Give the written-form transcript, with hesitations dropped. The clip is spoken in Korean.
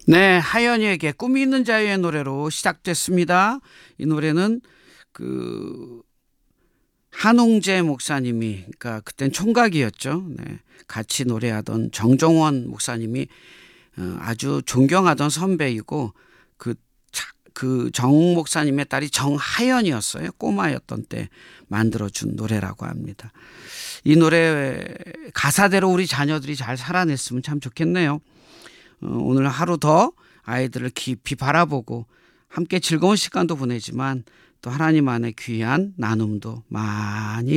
네, 하연이에게 꿈이 있는 자유의 노래로 시작됐습니다. 이 노래는 그 한웅재 목사님이, 그러니까 그땐 총각이었죠. 네, 같이 노래하던 정종원 목사님이 아주 존경하던 선배이고 그 정 목사님의 딸이 정하연이었어요. 꼬마였던 때 만들어준 노래라고 합니다. 이 노래 가사대로 우리 자녀들이 잘 살아냈으면 참 좋겠네요. 오늘 하루 더 아이들을 깊이 바라보고 함께 즐거운 시간도 보내지만 또 하나님 안에 귀한 나눔도 많이